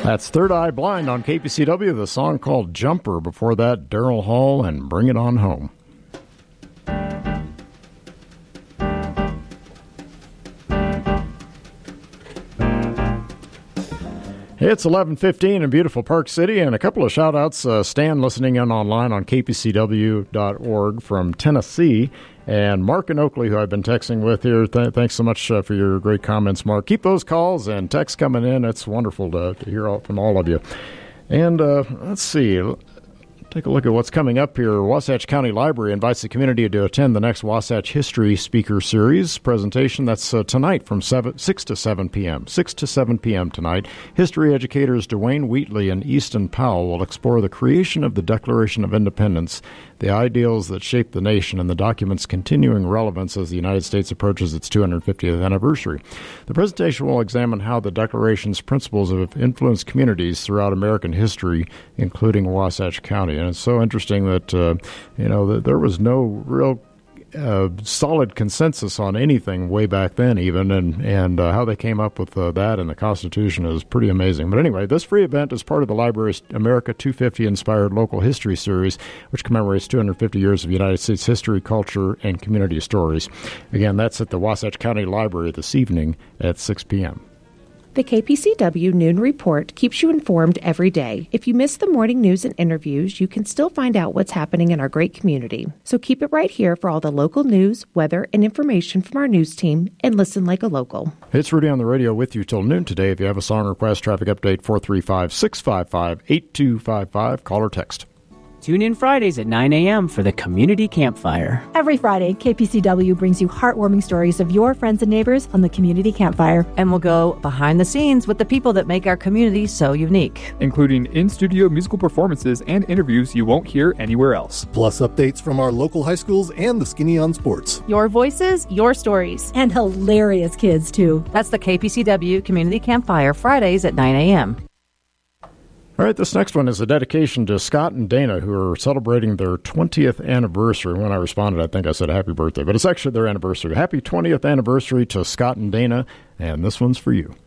That's Third Eye Blind on KPCW, the song called Jumper. Before that, Daryl Hall and Bring It On Home. It's 11:15 in beautiful Park City, and a couple of shout-outs. Stan listening in online on kpcw.org from Tennessee, and Mark in Oakley, who I've been texting with here. Thanks so much for your great comments, Mark. Keep those calls and texts coming in. It's wonderful to hear from all of you. And let's see. Take a look at what's coming up here. Wasatch County Library invites the community to attend the next Wasatch History Speaker Series presentation. That's tonight from 6 to 7 p.m. 6 to 7 p.m. tonight. History educators Dwayne Wheatley and Easton Powell will explore the creation of the Declaration of Independence, the ideals that shaped the nation, and the document's continuing relevance as the United States approaches its 250th anniversary. The presentation will examine how the Declaration's principles have influenced communities throughout American history, including Wasatch County. And it's so interesting that, that there was no real solid consensus on anything way back then even, and how they came up with that and the Constitution is pretty amazing. But anyway, this free event is part of the library's America 250-inspired local history series, which commemorates 250 years of United States history, culture, and community stories. Again, that's at the Wasatch County Library this evening at 6 p.m. The KPCW Noon Report keeps you informed every day. If you miss the morning news and interviews, you can still find out what's happening in our great community. So keep it right here for all the local news, weather, and information from our news team, and listen like a local. It's Rudy on the radio with you till noon today. If you have a song request, traffic update 435-655-8255. Call or text. Tune in Fridays at 9 a.m. for the Community Campfire. Every Friday, KPCW brings you heartwarming stories of your friends and neighbors on the Community Campfire. And we'll go behind the scenes with the people that make our community so unique, including in-studio musical performances and interviews you won't hear anywhere else. Plus updates from our local high schools and the Skinny on Sports. Your voices, your stories. And hilarious kids, too. That's the KPCW Community Campfire, Fridays at 9 a.m. All right, this next one is a dedication to Scott and Dana, who are celebrating their 20th anniversary. When I responded, I think I said happy birthday, but it's actually their anniversary. Happy 20th anniversary to Scott and Dana, and this one's for you.